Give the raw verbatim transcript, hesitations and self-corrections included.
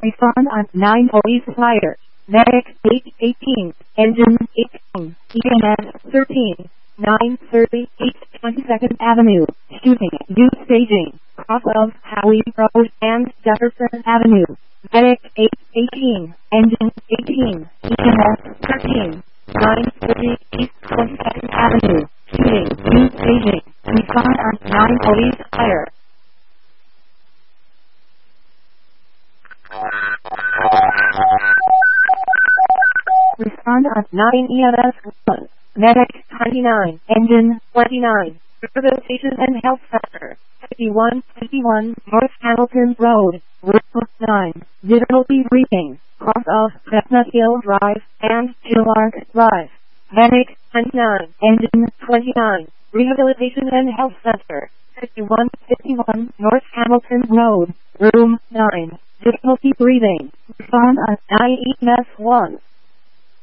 Respond on nine police fire. Medic eight eighteen. Engine eighteen. E M S thirteen. nine thirty, East twenty-second Avenue. Shooting. New staging. Cross of Howie Road and Jefferson Avenue. Medic eight eighteen. Engine eighteen. E M S thirteen. nine thirty, East twenty-second Avenue. Shooting. New staging. Respond on nine police fire. Respond on nine E M S one. Medic twenty-nine. Engine twenty-nine. Rehabilitation and Health Center. fifty-one fifty-one North Hamilton Road. Room nine. Difficulty breathing. Cross of Chestnut Hill Drive and Gillark Drive. Medic twenty-nine. Engine twenty-nine. Rehabilitation and Health Center. fifty-one fifty-one North Hamilton Road. Room nine. Difficulty breathing. Respond on nine E M S one.